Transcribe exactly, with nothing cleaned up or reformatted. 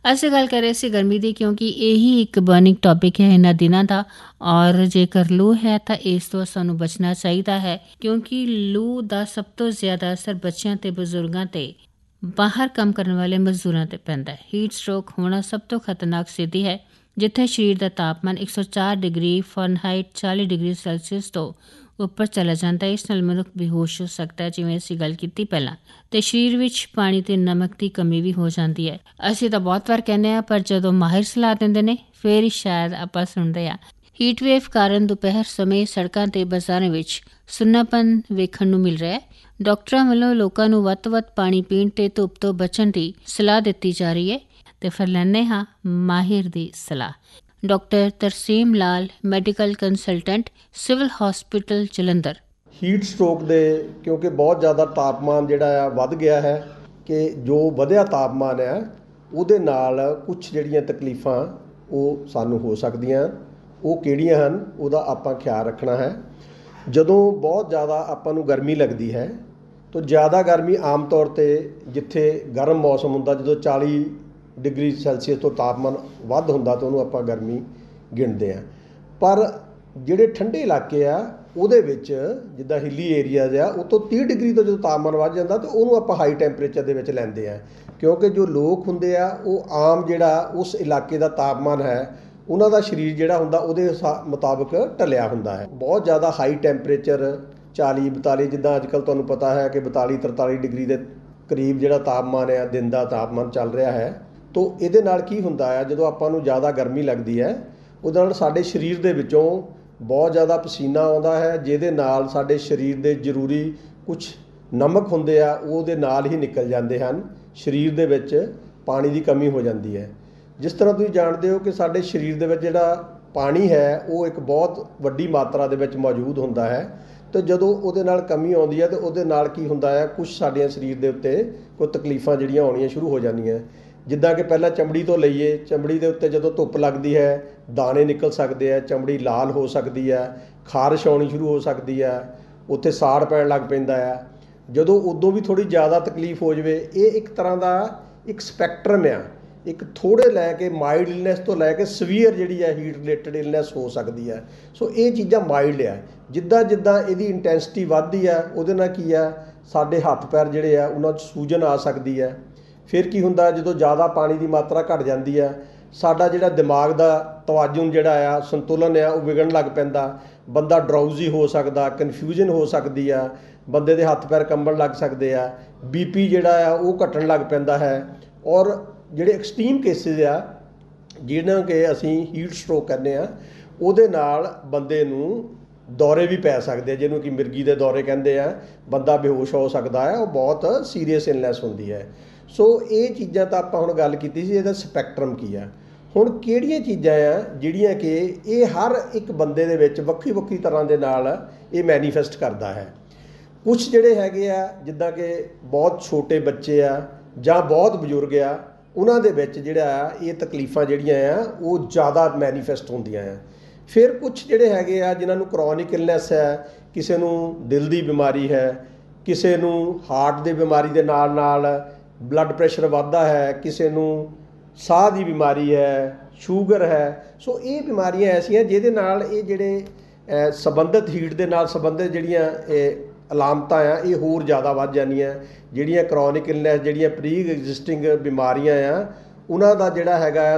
ਅਸੀਂ ਗੱਲ ਕਰ ਰਹੇ ਸੀ ਗਰਮੀ ਦੀ, ਕਿਉਂਕਿ ਇਹੀ ਇੱਕ ਬਰਨਿੰਗ ਟੌਪਿਕ ਹੈ ਇਹਨਾਂ ਦਿਨਾਂ ਦਾ। ਔਰ ਜੇਕਰ ਲੂ ਹੈ ਤਾਂ ਇਸ ਤੋਂ ਸਾਨੂੰ ਬਚਣਾ ਚਾਹੀਦਾ ਹੈ, ਕਿਉਂਕਿ ਲੂ ਦਾ ਸਭ ਤੋਂ ਜ਼ਿਆਦਾ ਅਸਰ ਬੱਚਿਆਂ ਤੇ ਬਜ਼ੁਰਗਾਂ ਤੇ ਬਾਹਰ ਕੰਮ ਕਰਨ ਵਾਲੇ ਮਜ਼ਦੂਰਾਂ ਤੇ ਪੈਂਦਾ ਹੈ। ਹੀਟ ਸਟ੍ਰੋਕ ਹੋਣਾ ਸਭ ਤੋਂ ਖਤਰਨਾਕ ਸਥਿਤੀ ਹੈ, ਜਿੱਥੇ ਸਰੀਰ ਦਾ ਤਾਪਮਾਨ ਇੱਕ ਸੌ ਚਾਰ ਡਿਗਰੀ ਫਾਰਨਹਾਈਟ ਚਾਲੀ ਡਿਗਰੀ ਸੈਲਸੀਅਸ ਤੋਂ ਉੱਪਰ ਚਲਾ ਜਾਂਦਾ ਹੈ। ਇਸ ਨਾਲ ਮਨੁੱਖ ਬੇਹੋਸ਼ ਹੋ ਸਕਦਾ ਹੈ, ਜਿਵੇਂ ਅਸੀਂ ਗੱਲ ਕੀਤੀ ਪਹਿਲਾਂ, ਤੇ ਸਰੀਰ ਵਿੱਚ ਪਾਣੀ ਤੇ ਨਮਕ ਦੀ ਕਮੀ ਵੀ ਹੋ ਜਾਂਦੀ ਹੈ। ਅਸੀਂ ਤਾਂ ਬਹੁਤ ਵਾਰ ਕਹਿੰਦੇ ਹਾਂ, ਪਰ ਜਦੋਂ ਮਾਹਿਰ ਸਲਾਹ ਦਿੰਦੇ ਨੇ ਫਿਰ ਹੀ ਸ਼ਾਇਦ ਆਪਾਂ ਸੁਣਦੇ ਹਾਂ। ਹੀਟ ਵੇਵ ਕਾਰਨ ਦੁਪਹਿਰ ਸਮੇਂ ਸੜਕਾਂ ਤੇ ਬਾਜ਼ਾਰਾਂ ਵਿੱਚ ਸੁੰਨਾਪਨ ਵੇਖਣ ਨੂੰ ਮਿਲ ਰਿਹਾ ਹੈ। ਡਾਕਟਰਾਂ ਵੱਲੋਂ ਲੋਕਾਂ ਨੂੰ ਵੱਧ ਤੋਂ ਵੱਧ ਪਾਣੀ ਪੀਣ ਤੇ ਧੁੱਪ ਤੋਂ ਬਚਣ ਦੀ ਸਲਾਹ ਦਿੱਤੀ ਜਾ ਰਹੀ ਹੈ। ਤੇ ਫਿਰ ਲੈਂਦੇ ਹਾਂ ਮਾਹਿਰ ਦੀ ਸਲਾਹ। ਡਾਕਟਰ ਤਰਸੀਮ ਲਾਲ, medical consultant, civil hospital Jalandhar. Heat stroke ਦੇ ਕਿਉਂਕਿ ਬਹੁਤ ਜ਼ਿਆਦਾ ਤਾਪਮਾਨ ਜਿਹੜਾ ਆ ਵੱਧ ਗਿਆ ਹੈ, ਕਿ ਜੋ ਵਧਿਆ ਤਾਪਮਾਨ ਹੈ ਉਹਦੇ ਨਾਲ ਕੁਛ ਜਿਹੜੀਆਂ ਤਕਲੀਫਾਂ ਉਹ ਸਾਨੂੰ ਹੋ ਸਕਦੀਆਂ। ਉਹ ਕਿਹੜੀਆਂ ਹਨ, ਉਹਦਾ ਆਪਾਂ ਖਿਆਲ ਰੱਖਣਾ ਹੈ। ਜਦੋਂ ਬਹੁਤ ਜ਼ਿਆਦਾ ਆਪਾਂ ਨੂੰ ਗਰਮੀ ਲੱਗਦੀ ਹੈ ਤਾਂ ਜ਼ਿਆਦਾ ਗਰਮੀ ਆਮ ਤੌਰ 'ਤੇ ਜਿੱਥੇ ਗਰਮ ਮੌਸਮ ਹੁੰਦਾ, ਜਦੋਂ ਚਾਲੀ ਡਿਗਰੀ ਸੈਲਸੀਅਸ ਤੋਂ ਤਾਪਮਾਨ ਵੱਧ ਹੁੰਦਾ ਤਾਂ ਉਹਨੂੰ ਆਪਾਂ ਗਰਮੀ ਗਿਣਦੇ ਹਾਂ। ਪਰ ਜਿਹੜੇ ਠੰਡੇ ਇਲਾਕੇ ਆ ਉਹਦੇ ਵਿੱਚ, ਜਿੱਦਾਂ ਹਿੱਲੀ ਏਰੀਆਜ਼ ਆ, ਉਹ ਤੋਂ ਤੀਹ ਡਿਗਰੀ ਤੋਂ ਜਦੋਂ ਤਾਪਮਾਨ ਵੱਧ ਜਾਂਦਾ ਤਾਂ ਉਹਨੂੰ ਆਪਾਂ ਹਾਈ ਟੈਂਪਰੇਚਰ ਦੇ ਵਿੱਚ ਲੈਂਦੇ ਹਾਂ। ਕਿਉਂਕਿ ਜੋ ਲੋਕ ਹੁੰਦੇ ਆ ਉਹ ਆਮ ਜਿਹੜਾ ਉਸ ਇਲਾਕੇ ਦਾ ਤਾਪਮਾਨ ਹੈ, ਉਹਨਾਂ ਦਾ ਸਰੀਰ ਜਿਹੜਾ ਹੁੰਦਾ ਉਹਦੇ ਮੁਤਾਬਕ ਢਲਿਆ ਹੁੰਦਾ ਹੈ। ਬਹੁਤ ਜ਼ਿਆਦਾ ਹਾਈ ਟੈਂਪਰੇਚਰ ਚਾਲੀ ਬਤਾਲੀ, ਜਿੱਦਾਂ ਅੱਜ ਕੱਲ੍ਹ ਤੁਹਾਨੂੰ ਪਤਾ ਹੈ ਕਿ ਬਤਾਲੀ ਤਰਤਾਲੀ ਡਿਗਰੀ ਦੇ ਕਰੀਬ ਜਿਹੜਾ ਤਾਪਮਾਨ ਹੈ, ਦਿਨ ਦਾ ਤਾਪਮਾਨ ਚੱਲ ਰਿਹਾ ਹੈ। ਤਾਂ ਇਹਦੇ ਨਾਲ ਕੀ ਹੁੰਦਾ ਹੈ, ਜਦੋਂ ਆਪਾਂ ਨੂੰ ਜ਼ਿਆਦਾ ਗਰਮੀ ਲੱਗਦੀ ਹੈ ਉਹਦੇ ਨਾਲ ਸਾਡੇ ਸਰੀਰ ਦੇ ਵਿੱਚੋਂ ਬਹੁਤ ਜ਼ਿਆਦਾ ਪਸੀਨਾ ਆਉਂਦਾ ਹੈ, ਜਿਹਦੇ ਨਾਲ ਸਾਡੇ ਸਰੀਰ ਦੇ ਜ਼ਰੂਰੀ ਕੁਛ ਨਮਕ ਹੁੰਦੇ ਆ ਉਹਦੇ ਨਾਲ ਹੀ ਨਿਕਲ ਜਾਂਦੇ ਹਨ। ਸਰੀਰ ਦੇ ਵਿੱਚ ਪਾਣੀ ਦੀ ਕਮੀ ਹੋ ਜਾਂਦੀ ਹੈ। ਜਿਸ ਤਰ੍ਹਾਂ ਤੁਸੀਂ ਜਾਣਦੇ ਹੋ ਕਿ ਸਾਡੇ ਸਰੀਰ ਦੇ ਵਿੱਚ ਜਿਹੜਾ ਪਾਣੀ ਹੈ ਉਹ ਇੱਕ ਬਹੁਤ ਵੱਡੀ ਮਾਤਰਾ ਦੇ ਵਿੱਚ ਮੌਜੂਦ ਹੁੰਦਾ ਹੈ, ਅਤੇ ਜਦੋਂ ਉਹਦੇ ਨਾਲ ਕਮੀ ਆਉਂਦੀ ਹੈ ਤਾਂ ਉਹਦੇ ਨਾਲ ਕੀ ਹੁੰਦਾ ਹੈ, ਕੁਛ ਸਾਡੇ ਸਰੀਰ ਦੇ ਉੱਤੇ ਕੋਈ ਤਕਲੀਫਾਂ ਜਿਹੜੀਆਂ ਆਉਣੀਆਂ ਸ਼ੁਰੂ ਹੋ ਜਾਂਦੀਆਂ। ਜਿੱਦਾਂ ਕਿ ਪਹਿਲਾਂ ਚਮੜੀ ਤੋਂ ਲਈਏ, ਚਮੜੀ ਦੇ ਉੱਤੇ ਜਦੋਂ ਧੁੱਪ ਲੱਗਦੀ ਹੈ ਦਾਣੇ ਨਿਕਲ ਸਕਦੇ ਆ, ਚਮੜੀ ਲਾਲ ਹੋ ਸਕਦੀ ਹੈ, ਖਾਰਿਸ਼ ਆਉਣੀ ਸ਼ੁਰੂ ਹੋ ਸਕਦੀ ਹੈ, ਉੱਥੇ ਸਾੜ ਪੈਣ ਲੱਗ ਪੈਂਦਾ ਆ। ਜਦੋਂ ਉਦੋਂ ਵੀ ਥੋੜ੍ਹੀ ਜ਼ਿਆਦਾ ਤਕਲੀਫ ਹੋ ਜਾਵੇ, ਇਹ ਇੱਕ ਤਰ੍ਹਾਂ ਦਾ ਇੱਕ ਸਪੈਕਟਰਮ ਆ, ਇੱਕ ਥੋੜ੍ਹੇ ਲੈ ਕੇ ਮਾਈਲਡ ਇਲਨੈਸ ਤੋਂ ਲੈ ਕੇ ਸਵੀਅਰ ਜਿਹੜੀ ਹੈ ਹੀਟ ਰਿਲੇਟਡ ਇਲਨੈਸ ਹੋ ਸਕਦੀ ਹੈ। ਸੋ ਇਹ ਚੀਜ਼ਾਂ ਮਾਈਲਡ ਆ। ਜਿੱਦਾਂ ਜਿੱਦਾਂ ਇਹਦੀ ਇੰਟੈਂਸਿਟੀ ਵੱਧਦੀ ਆ ਉਹਦੇ ਨਾਲ ਕੀ ਆ, ਸਾਡੇ ਹੱਥ ਪੈਰ ਜਿਹੜੇ ਆ ਉਹਨਾਂ 'ਚ ਸੂਜਨ ਆ ਸਕਦੀ ਹੈ। ਫਿਰ ਕੀ ਹੁੰਦਾ, ਜਦੋਂ ਜ਼ਿਆਦਾ ਪਾਣੀ ਦੀ ਮਾਤਰਾ ਘੱਟ ਜਾਂਦੀ ਆ, ਸਾਡਾ ਜਿਹੜਾ ਦਿਮਾਗ ਦਾ ਤਵਾਜ਼ੁਨ ਜਿਹੜਾ ਆ, ਸੰਤੁਲਨ ਆ, ਉਹ ਵਿਗੜਨ ਲੱਗ ਪੈਂਦਾ। ਬੰਦਾ ਡਰਾਊਜ਼ੀ ਹੋ ਸਕਦਾ, ਕਨਫਿਊਜ਼ਨ ਹੋ ਸਕਦੀ ਆ, ਬੰਦੇ ਦੇ ਹੱਥ ਪੈਰ ਕੰਬਣ ਲੱਗ ਸਕਦੇ ਆ, ਬੀ ਪੀ ਜਿਹੜਾ ਆ ਉਹ ਘਟਣ ਲੱਗ ਪੈਂਦਾ ਹੈ। ਔਰ ਜਿਹੜੇ ਐਕਸਟ੍ਰੀਮ ਕੇਸਿਸ ਆ ਜਿਹਨਾਂ ਕਿ ਅਸੀਂ ਹੀਟ ਸਟ੍ਰੋਕ ਕਹਿੰਦੇ ਆ, ਉਹਦੇ ਨਾਲ ਬੰਦੇ ਨੂੰ ਦੌਰੇ ਵੀ ਪੈ ਸਕਦੇ ਆ, ਜਿਹਨੂੰ ਕਿ ਮਿਰਗੀ ਦੇ ਦੌਰੇ ਕਹਿੰਦੇ ਆ। ਬੰਦਾ ਬੇਹੋਸ਼ ਹੋ ਸਕਦਾ ਹੈ, ਉਹ ਬਹੁਤ ਸੀਰੀਅਸ ਇਲਨੈਸ ਹੁੰਦੀ ਹੈ। ਸੋ ਇਹ ਚੀਜ਼ਾਂ ਤਾਂ ਆਪਾਂ ਹੁਣ ਗੱਲ ਕੀਤੀ ਸੀ, ਇਹਦਾ ਸਪੈਕਟਰਮ ਕੀ ਆ। ਹੁਣ ਕਿਹੜੀਆਂ ਚੀਜ਼ਾਂ ਆ ਜਿਹੜੀਆਂ ਕਿ ਇਹ ਹਰ ਇੱਕ ਬੰਦੇ ਦੇ ਵਿੱਚ ਵੱਖਰੀ ਵੱਖਰੀ ਤਰ੍ਹਾਂ ਦੇ ਨਾਲ ਇਹ ਮੈਨੀਫੈਸਟ ਕਰਦਾ ਹੈ। ਕੁਛ ਜਿਹੜੇ ਹੈਗੇ ਆ, ਜਿੱਦਾਂ ਕਿ ਬਹੁਤ ਛੋਟੇ ਬੱਚੇ ਆ ਜਾਂ ਬਹੁਤ ਬਜ਼ੁਰਗ ਆ, ਉਹਨਾਂ ਦੇ ਵਿੱਚ ਜਿਹੜਾ ਆ ਇਹ ਤਕਲੀਫਾਂ ਜਿਹੜੀਆਂ ਆ ਉਹ ਜ਼ਿਆਦਾ ਮੈਨੀਫੈਸਟ ਹੁੰਦੀਆਂ ਆ। ਫਿਰ ਕੁਛ ਜਿਹੜੇ ਹੈਗੇ ਆ ਜਿਨ੍ਹਾਂ ਨੂੰ ਕਰੋਨਿਕ ਇਲਨੈਸ ਹੈ, ਕਿਸੇ ਨੂੰ ਦਿਲ ਦੀ ਬਿਮਾਰੀ ਹੈ, ਕਿਸੇ ਨੂੰ ਹਾਰਟ ਦੀ ਬਿਮਾਰੀ ਦੇ ਨਾਲ ਨਾਲ ਬਲੱਡ ਪ੍ਰੈਸ਼ਰ ਵੱਧਦਾ ਹੈ, ਕਿਸੇ ਨੂੰ ਸਾਹ ਦੀ ਬਿਮਾਰੀ ਹੈ, ਸ਼ੂਗਰ ਹੈ। ਸੋ ਇਹ ਬਿਮਾਰੀਆਂ ਐਸੀਆਂ ਜਿਹਦੇ ਨਾਲ ਇਹ ਜਿਹੜੇ ਸੰਬੰਧਿਤ ਹੀਟ ਦੇ ਨਾਲ ਸੰਬੰਧਿਤ ਜਿਹੜੀਆਂ ਇਹ ਅਲਾਮਤਾਂ ਆ ਇਹ ਹੋਰ ਜ਼ਿਆਦਾ ਵੱਧ ਜਾਂਦੀਆਂ। ਜਿਹੜੀਆਂ ਕਰੋਨਿਕ ਇਲਨੈਸ, ਜਿਹੜੀਆਂ ਪ੍ਰੀ ਐਗਜ਼ਿਸਟਿੰਗ ਬਿਮਾਰੀਆਂ ਆ, ਉਹਨਾਂ ਦਾ ਜਿਹੜਾ ਹੈਗਾ